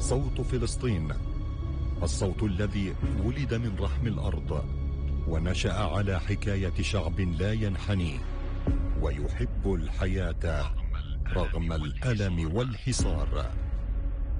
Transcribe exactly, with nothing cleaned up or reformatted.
صوت فلسطين، الصوت الذي ولد من رحم الأرض ونشأ على حكاية شعب لا ينحني ويحب الحياة رغم الألم والحصار.